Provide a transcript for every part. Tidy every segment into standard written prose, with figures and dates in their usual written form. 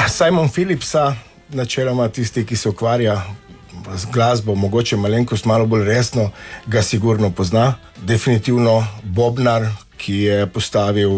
Simon Phillipsa, načeloma tisti, ki se ukvarja z glasbo, mogoče malenkost malo bolj resno, ga sigurno pozna. Definitivno bobnar, ki je postavil,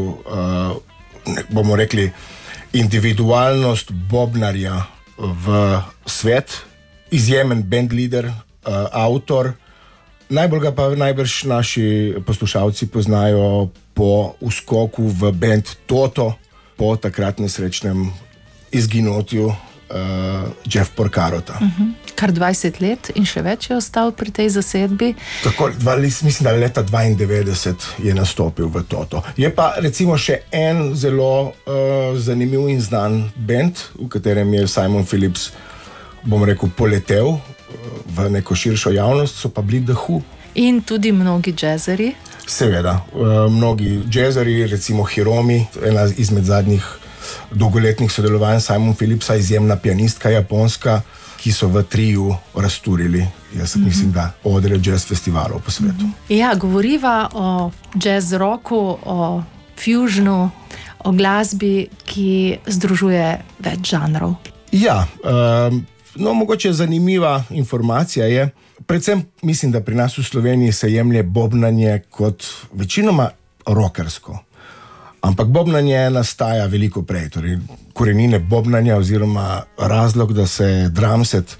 bomo rekli, individualnost bobnarja v svet. Izjemen bandleader, avtor. Najbolj ga pa najbrž naši poslušalci poznajo po uskoku v band Toto, po takrat nesrečnem izginotju Jeff Porcarota. Kar 20 let in še več je ostal pri tej zasedbi. Tako, mislim, da leta 92 je nastopil v Toto. Je pa recimo še en zelo zanimiv in znan band, v katerem je Simon Phillips, bom rekel, poletel v neko širšo javnost, so pa bili The Who. In tudi mnogi jazzeri. Seveda, mnogi jazzeri, recimo Hiromi, ena izmed zadnjih dolgoletnih sodelovanj Simon Phillipsa, izjemna pianistka japonska, ki so v triju razturili, jaz mislim, da odre jazz festivalov po svetu. Ja, govoriva o jazz rocku, o fusionu, o glasbi, ki združuje več žanrov. Ja, mogoče zanimiva informacija je, predvsem mislim, da pri nas v Sloveniji se jemlje bobnanje kot večinoma rockersko. Ampak bobnanje nastaja veliko prej, torej korenine bobnanja oziroma razlog, da se drumset,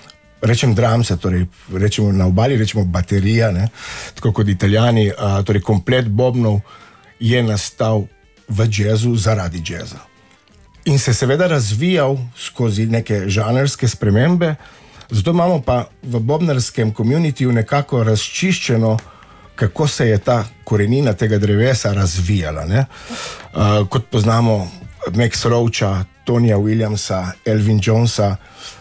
torej rečemo na obali, rečemo baterija, ne, tako kot Italijani, torej komplet bobnov je nastal v jazzu zaradi jazza. In se seveda razvijal skozi neke žanrske spremembe, zato imamo pa v bobnarskem communityju nekako razčiščeno, kako se je ta korenina tega drevesa razvijala. Ne? Kot poznamo Max Roacha, Tonija Williamsa, Elvin Jonesa,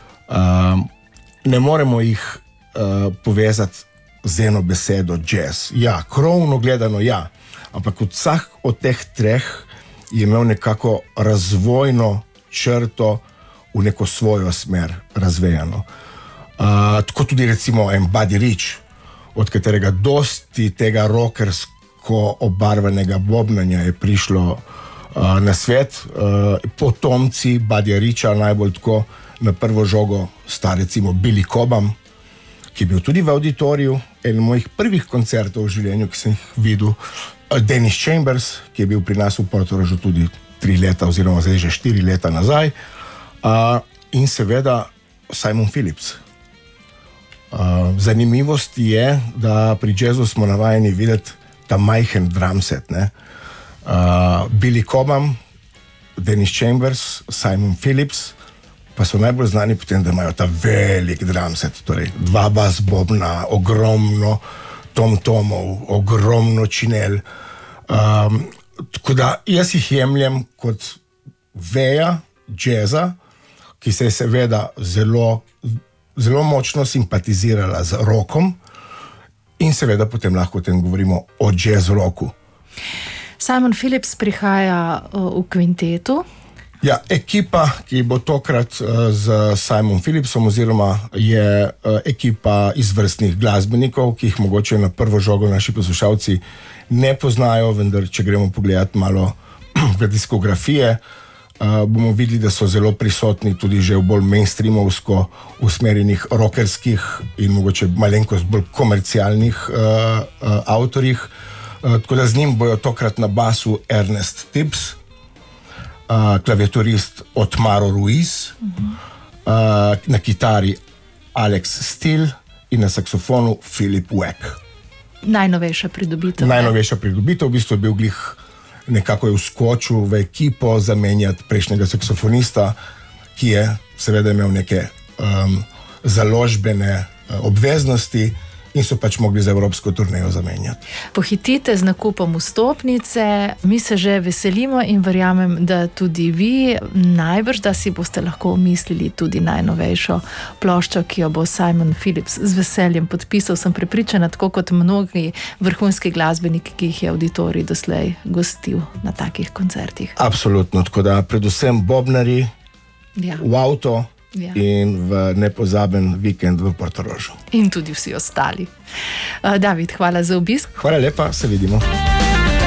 ne moremo jih povezati z eno besedo jazz. Ja, krovno gledano ja, ampak vsak od teh treh je imel nekako razvojno črto v neko svojo smer razvejano. Tako tudi recimo en Buddy Rich, od katerega dosti tega rockersko obarvanega bobnanja je prišlo na svet. Potomci Buddyja Richa, najbolj tako na prvo žogo sta recimo Billy Cobham, ki je bil tudi v auditoriju, eden mojih prvih koncertov v življenju, ki sem jih videl. Dennis Chambers, ki je bil pri nas v Portorožu tudi 3 leta oziroma zdaj že 4 leta nazaj. In seveda Simon Phillips. Zanimivost je, da pri jazzu smo navajeni videti ta majhen drumset. Billy Cobham, Dennis Chambers, Simon Phillips, pa so najbolj znani potem, da imajo ta velik drumset, torej 2 bas bobna, ogromno tom-tomov, ogromno činel. Tako da jaz jih jemljem kot veja jazza, ki se je seveda zelo močno simpatizirala z rockom in seveda potem lahko o tem govorimo o jazz rocku. Simon Phillips prihaja v kvintetu. Ja, ekipa, ki bo tokrat z Simon Phillipsom oziroma je ekipa izvrstnih glasbenikov, ki jih mogoče na prvo žogo naši poslušalci ne poznajo, vendar če gremo pogledati malo v diskografije, bomo videli, da so zelo prisotni tudi že v bolj mainstreamovsko usmerjenih rockerskih in mogoče malenkost bolj komercialnih avtorjih. Tako da z njim bojo tokrat na basu Ernest Tibbs, klaviaturist Otmaro Ruiz, na kitari Alex Steele in na saksofonu Philip Weck. Najnovejša pridobitev. V bistvu je bil glih nekako je vskočil v ekipo zamenjati prejšnjega saksofonista, ki je seveda imel neke založbene obveznosti in so pač mogli za evropsko turnejo zamenjati. Pohitite z nakupom vstopnice, mi se že veselimo in verjamem, da tudi vi najbrž, da si boste lahko omislili tudi najnovejšo ploščo, ki jo bo Simon Phillips z veseljem podpisal. Sem prepričana, tako kot mnogi vrhunski glasbeniki, ki jih je auditorij doslej gostil na takih koncertih. Absolutno, tako da predvsem bobnari v avto in v nepozaben vikend v Portorožu. In tudi vsi ostali. David, hvala za obisk. Hvala lepa, se vidimo.